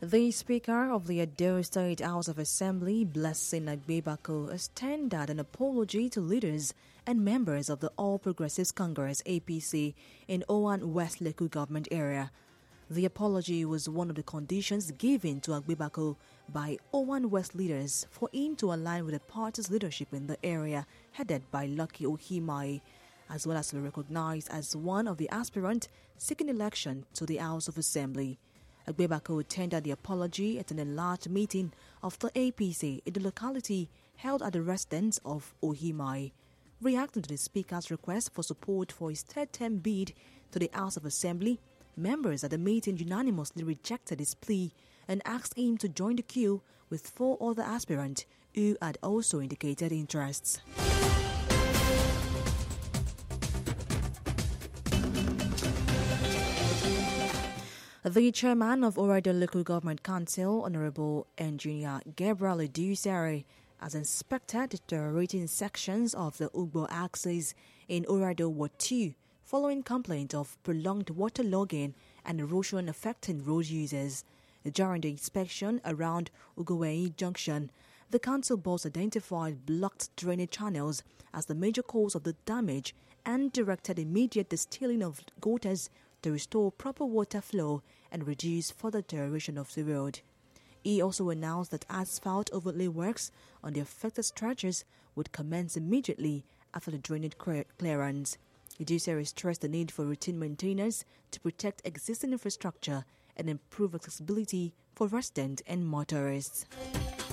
The Speaker of the Edo State House of Assembly, Blessing Agbebako, has tendered an apology to leaders and members of the All Progressives Congress (APC) in Owan West local government area. The apology was one of the conditions given to Agbebako by Owan West leaders for him to align with the party's leadership in the area headed by Lucky Ohimai, as well as to be recognized as one of the aspirants seeking election to the House of Assembly. Agbebako tendered the apology at an enlarged meeting of the APC in the locality held at the residence of Ohimai. Reacting to the Speaker's request for support for his third-term bid to the House of Assembly, members at the meeting unanimously rejected his plea and asked him to join the queue with 4 other aspirants who had also indicated interests. The chairman of Orado Local Government Council, Honorable Engineer Gabriel Edusare, has inspected deteriorating sections of the Ugbo axis in Orado Ward 2 following complaint of prolonged waterlogging and erosion affecting road users. During the inspection around Ugowei Junction, the council boss identified blocked drainage channels as the major cause of the damage and directed immediate distilling of gutters to restore proper water flow and reduce further deterioration of the road. He also announced that asphalt overlay works on the affected stretches would commence immediately after the drainage clearance. Edusare stressed the need for routine maintenance to protect existing infrastructure and improve accessibility for residents and motorists.